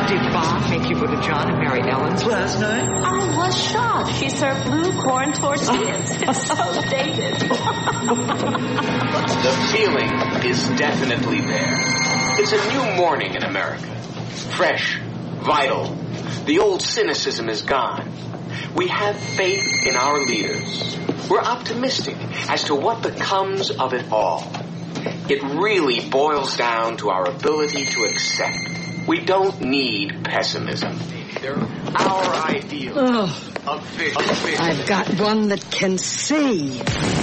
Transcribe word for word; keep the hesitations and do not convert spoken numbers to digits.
Did Bob make you go to John and Mary Ellen's last night? I was shocked. She served blue corn tortillas. It's so dated. The feeling is definitely there. It's a new morning in America. Fresh, vital. The old cynicism is gone. We have faith in our leaders. We're optimistic as to what becomes of it all. It really boils down to our ability to accept. We don't need pessimism. They're our ideal Oh, of vision. I've got one that can see.